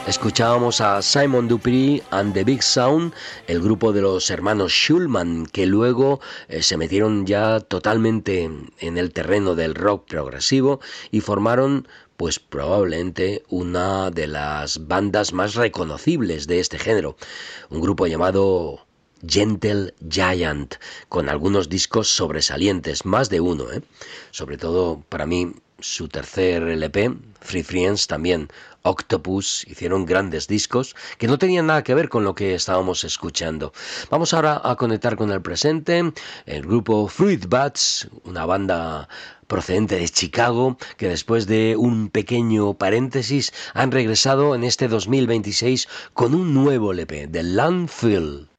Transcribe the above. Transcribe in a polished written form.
Escuchábamos a Simon Dupree and the Big Sound, el grupo de los hermanos Schulman, que luego se metieron ya totalmente en el terreno del rock progresivo y formaron pues probablemente una de las bandas más reconocibles de este género, un grupo llamado Gentle Giant, con algunos discos sobresalientes, más de uno, sobre todo para mí su tercer LP, Free Friends, también Octopus, hicieron grandes discos que no tenían nada que ver con lo que estábamos escuchando. Vamos ahora a conectar con el presente, el grupo Fruit Bats, una banda procedente de Chicago, que después de un pequeño paréntesis han regresado en este 2026 con un nuevo LP, The Landfill.